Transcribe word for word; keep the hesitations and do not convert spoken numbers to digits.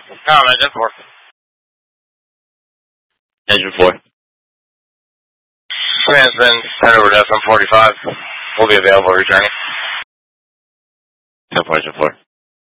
No, I'm engine four. Engine four. Command's been sent over to F M forty-five. We'll be available returning. ten four, engine four.